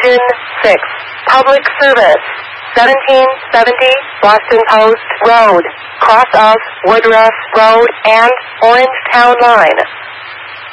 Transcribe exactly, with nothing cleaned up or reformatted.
Engine six. Public service. seventeen seventy Boston Post Road. Cross of Woodruff Road and Orange Town Line.